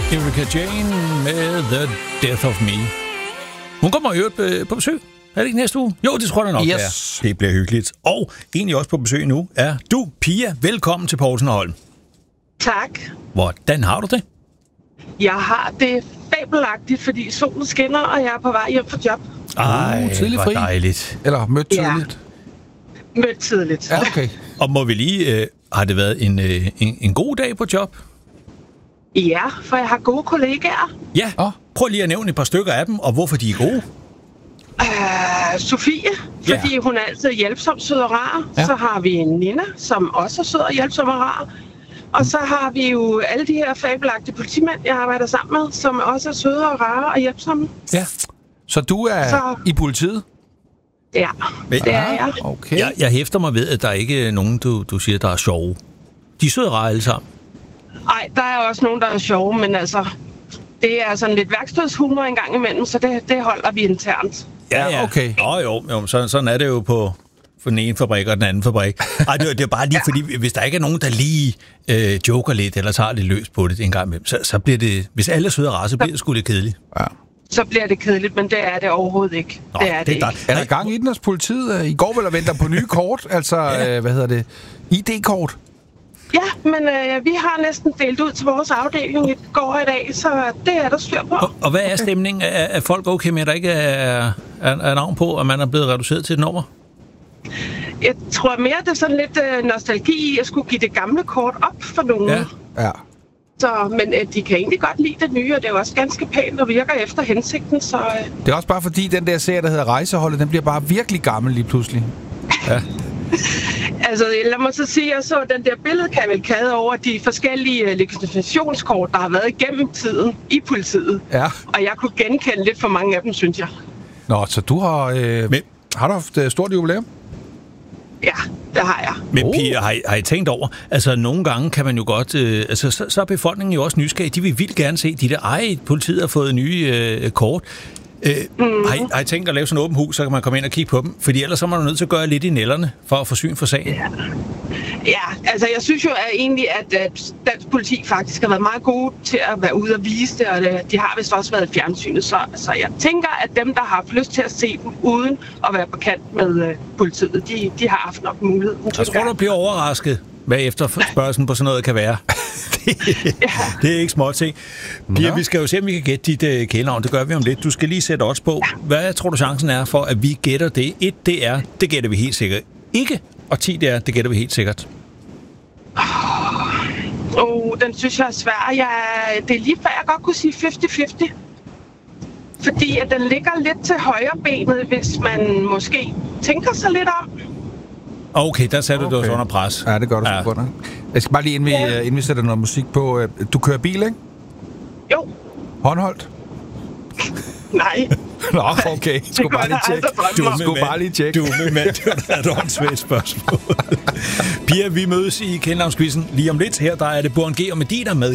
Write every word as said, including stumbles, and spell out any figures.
Erika Jane med The Death of Me. Hun kommer jo på besøg. Er det ikke næste uge? Jo, det tror jeg nok, yes. er. Det bliver hyggeligt. Og egentlig også på besøg nu er du, Pia. Velkommen til Poulsen og Holm. Tak. Hvordan har du det? Jeg har det fabelagtigt, fordi solen skinner, og jeg er på vej hjem fra job. Ej, uh, tidlig hvor fri. Dejligt. Eller mødt tidligt? Ja, mødt tidligt. Ja, okay. Og må vi lige... Øh, har det været en, øh, en, en god dag på job? Ja, for jeg har gode kollegaer. Ja, oh. Prøv lige at nævne et par stykker af dem, og hvorfor de er gode. Uh, Sofie, fordi ja. hun er altid hjælpsom, sød og rar. Ja. Så har vi Nina, som også er sød og hjælpsom og rar. Og mm. så har vi jo alle de her fabelagtige politimænd, jeg arbejder sammen med, som også er søde og rare og hjælpsomme. Ja, så du er så... i politiet? Ja, Men, det er jeg. Okay. jeg. Jeg hæfter mig ved, at der ikke er nogen, du, du siger, der er sjove. De er søde og rare alle sammen. Nej, der er også nogen, der er sjove, men altså... Det er sådan lidt værkstedshumor en gang imellem, så det, det holder vi internt. Ja, ja. Okay. Nå, jo, jo så, sådan er det jo på, på den ene fabrik og den anden fabrik. Ej, det, det er bare lige, ja. fordi hvis der ikke er nogen, der lige øh, joker lidt, eller tager lidt løs på det en gang imellem, så, så bliver det, hvis alle er søde og rare, så bliver det sgu lidt kedeligt. Ja. Så bliver det kedeligt, men det er det overhovedet ikke. Nå, det er det, det ikke. ikke. Er der gang i den hos politiet? I går vel at vente på nye kort, altså, ja. øh, hvad hedder det, I D-kort? Ja, men øh, vi har næsten delt ud til vores afdeling i går og i dag, så det er der styr på. Og, og hvad er stemningen? Er, er folk okay med, at der ikke er, er, er navn på, at man er blevet reduceret til et nummer? Jeg tror mere, det er sådan lidt øh, nostalgi i at skulle give det gamle kort op for nogen. Ja. Ja. Så, men øh, de kan egentlig godt lide det nye, og det er jo også ganske pænt og virker efter hensigten. Så, øh. Det er også bare fordi, den der serie, der hedder Rejseholdet, den bliver bare virkelig gammel lige pludselig. Ja. Altså, lad mig så sige, at jeg så den der billedkavalkade over de forskellige legitimationskort, der har været igennem tiden i politiet. Ja. Og jeg kunne genkende lidt for mange af dem, synes jeg. Nå, så du har... Øh, Men... Har du haft uh, stort jubilæum? Ja, det har jeg. Men Pia, har I, har I tænkt over, altså nogle gange kan man jo godt, øh, altså så, så er befolkningen jo også nysgerrig. De vil vildt gerne se de der, ej, politiet har fået nye øh, kort. Øh, mm. har, I, har I tænkt at lave sådan en åben hus, så kan man komme ind og kigge på dem? Fordi ellers så er man nødt til at gøre lidt i nælderne for at få syn for sagen. Ja. Ja, altså jeg synes jo at egentlig, at, at dansk politi faktisk har været meget gode til at være ude og vise det, og det, de har vist også været i fjernsynet. Så, så jeg tænker, at dem, der har haft lyst til at se dem uden at være på kant med uh, politiet, de, de har haft nok mulighed. Jeg tror, du bliver overrasket, hvad efterspørgslen på sådan noget kan være. det, ja. det er ikke småt ting. Pia, vi skal jo se, om vi kan gætte dit uh, kælenavn. Det gør vi om lidt. Du skal lige sætte odds på. Ja. Hvad tror du chancen er for, at vi gætter det? Et, det er, det gætter vi helt sikkert ikke. Og ti, det er, det gætter vi helt sikkert. Åh, oh, den synes jeg er svær. Jeg, det er lige før, jeg godt kunne sige halvtreds halvtreds. Fordi at den ligger lidt til højre benet, hvis man måske tænker sig lidt om. Okay, der sætter okay. du os under pres. Ja, det gør du ja. sgu godt. Jeg skal bare lige, inden vi, ja. inden vi sætter noget musik på. Du kører bil, ikke? Jo. Håndholdt? Nej. Nå, okay. Skulle bare lige tjekke. Du skulle bare lige tjekke. Du er med, mand. Det er et åndssvagt spørgsmål. Pia, vi mødes i Kælenavnsquizzen lige om lidt. Her der er det Born G og Medina med